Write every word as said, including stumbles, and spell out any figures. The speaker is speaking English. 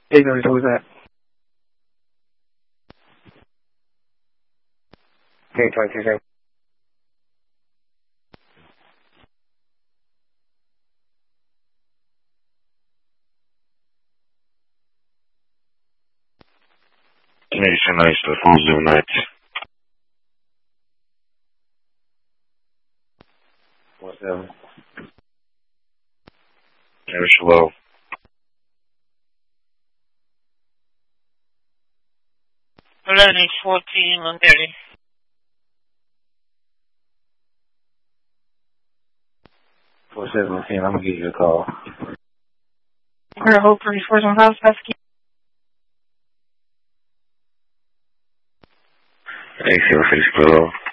Hey, Billy, who was that? Hey, twenty-two seven. Nation nice to full Zoom night. What's up? There's hello. eleven fourteen, one thirty. four seventeen, I'm gonna give you a call. Her hope for before some house basket. Hey, feel free to